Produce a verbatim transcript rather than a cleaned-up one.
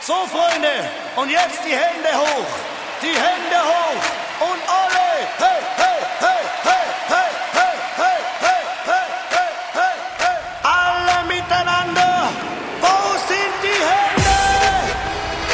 So, Freunde, und jetzt die Hände hoch. Die Hände hoch. Und alle, hey, hey.